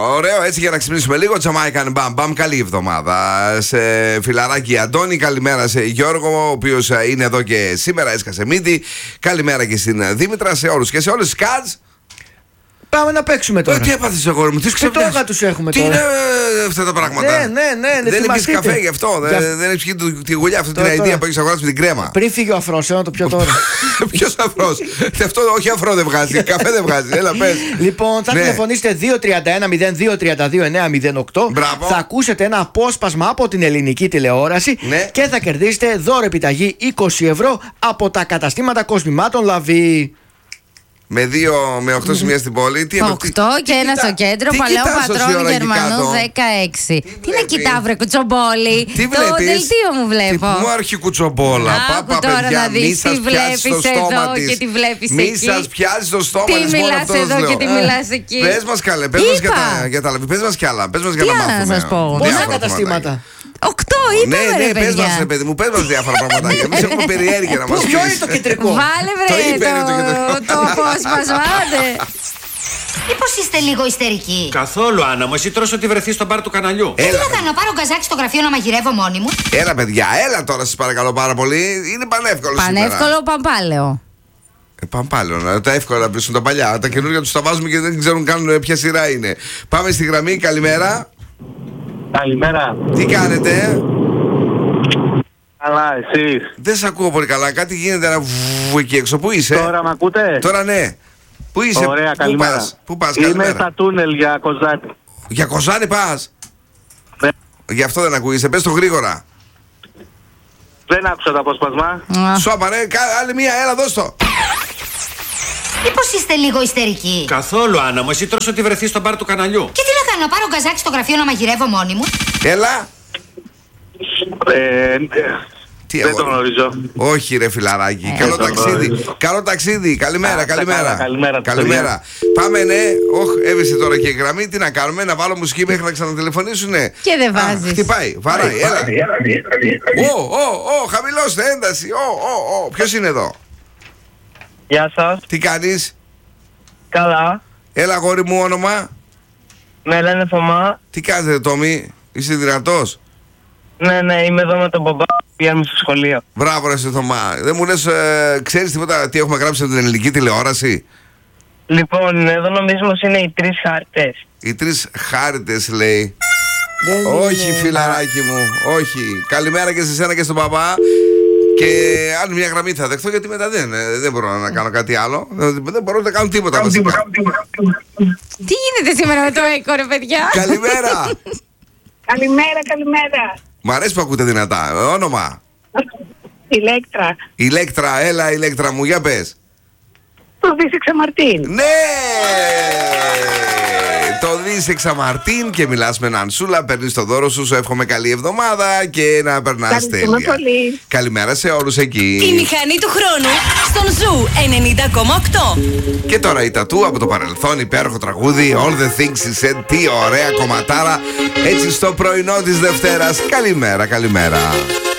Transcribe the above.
ωραίο, έτσι για να ξυπνήσουμε λίγο. Jamaican Bam Bam, καλή εβδομάδα. Σε φιλαράκι Αντώνη, καλημέρα σε Γιώργο, ο οποίος είναι εδώ και σήμερα, έσκασε μύτη. Καλημέρα και στην Δήμητρα, σε όλους και σε όλες. Σκάτς. Πάμε να παίξουμε τώρα. Τι έπαθες αγόρι μου, τι ξεπνάς. Τι τους έχουμε τι τώρα. Τι είναι αυτά τα πράγματα. Ναι, δεν έχεις καφέ γι' αυτό. Δεν έχεις πιει τη γουλιά, αυτή την αηδία που έχεις αγοράσει με την κρέμα. Πριν φύγει ο αφρός, να το πιω τώρα. Ποιος αφρός? Αυτό όχι αφρό δεν βγάζει, καφέ δεν βγάζει. Έλα πες. Λοιπόν, θα τηλεφωνήσετε 231-0232-908. Θα ακούσετε ένα απόσπασμα από την ελληνική τηλεόραση και θα κερδίσετε δώρο επιταγή 20 ευρώ από τα καταστήματα κοσμημάτων Λαβή. Με 8 σημεία στην πόλη. 8 και ένα στο κέντρο. Παλαιό πατρών Γερμανού 16. Τι να κοιτάω, βρε κουτσομπόλη. Το δελτίο μου βλέπω. Μου άρχει κουτσομπόλα. Άκου τώρα να δεις τι βλέπεις εδώ και τι βλέπεις εκεί. Μη σας πιάσει το στόμα. Τι μιλάς εδώ και τι μιλάς εκεί. Πες μας καλέ, πες μας για τα λαβή. Πες μας κι άλλα. Πες μας για να μάθουμε. Τι να σας πω. Πόσα καταστήματα? 8 είπαμε, ρε παιδιά. Πες μας, ρε παιδί μου, πες μας διάφορα πραγματάκια. Εμείς έχουμε περιέργεια να μας πεις. Ποιο είναι το κεντρικό? Βάλε βρε το απόσπασμα. Μήπως είστε λίγο ιστερικοί? Καθόλου, Άννα μου, εσύ τρως ότι βρεθεί στο μπαρ του καναλιού. Τι να κάνω, να πάρω γκαζάκι στο γραφείο να μαγειρεύω μόνη μου? Έλα παιδιά, έλα τώρα σας παρακαλώ πάρα πολύ. Είναι πανεύκολο σήμερα. Πανεύκολο παμπάλαιο. Παμπάλαιο, τα εύκολα πίσουν τα παλιά. Τα καινούργια τους τα βάζουμε και δεν ξέρουν καν ποια σειρά είναι. Πάμε στη γραμμή, καλημέρα. Καλημέρα. Τι κάνετε? Καλά, εσείς? Δεν σε ακούω πολύ καλά. Κάτι γίνεται ένα βου εκεί έξω. Πού είσαι? Τώρα μ' ακούτε? Τώρα ναι. Πού είσαι? Ωραία, καλημέρα. Πού πας? Είμαι καλημέρα. στα τούνελ για Κοζάνη. Για Κοζάνη πας? Ναι. Γι' αυτό δεν ακούγεσαι. Πες το γρήγορα. Δεν άκουσα το απόσπασμα. Σώπα ρε, άλλη μία, έλα δώσ' το. Μήπως είστε λίγο ιστερικοί? Καθόλου, Άννα μου, εσύ τρως ότι βρεθεί στο μπαρ του καναλιού. Και τι να κάνω, να πάρω γκαζάκι στο γραφείο να μαγειρεύω μόνη μου? Έλα. Δεν το γνωρίζω. Όχι ρε φιλαράκι. Καλό ταξίδι. Καλό ταξίδι. Καλημέρα. Καλημέρα. Πάμε, ναι. Έβησε τώρα και η γραμμή. Τι να κάνουμε, να βάλω μουσική μέχρι να ξανατηλεφωνήσουνε? Και δεν βάζεις. Χτυπάει. Βαράει. Έλα. Χαμηλώστε ένταση. Ποιος είναι εδώ? Γεια σας. Τι κάνεις? Καλά. Έλα αγόρι μου, όνομα? Με λένε Θωμά. Τι κάνετε Τόμι? Είσαι δυνατός? Ναι, είμαι εδώ με τον μπαμπά. Πηγαίνουμε στο σχολείο. Μπράβο ρε Θωμά. Δεν μου λες, ξέρεις τίποτα τι έχουμε γράψει από την ελληνική τηλεόραση? Λοιπόν, εδώ νομίζουμε είναι οι 3 χάρτες. Οι 3 χάρτες λέει. Όχι φιλαράκι μου, όχι. Καλημέρα και σε σένα και στον παπά. Και άλλη μια γραμμή θα δεχτώ γιατί μετά δεν μπορώ να κάνω κάτι άλλο. Δεν μπορώ να κάνω τίποτα. Τι γίνεται σήμερα με το ΕΚΟ ρε παιδιά? Καλημέρα. Καλημέρα. Μ' αρέσει που ακούτε δυνατά. Όνομα? Ηλέκτρα. Ηλέκτρα, έλα Ηλέκτρα μου, για πες. Το Δίσεξα Μαρτίν. Ναι! Το Δίσεξα Μαρτίν και μιλάς με έναν Σούλα, παίρνεις το δώρο σου, εύχομαι καλή εβδομάδα και να περνάς τέλεια. Πολύ. Καλημέρα σε όλους εκεί. Η μηχανή του χρόνου στον Ζου 90,8. Και τώρα η Τατού από το παρελθόν, υπέροχο τραγούδι All the things he said. Τι ωραία κομματάρα έτσι στο πρωινό της Δευτέρας. Καλημέρα.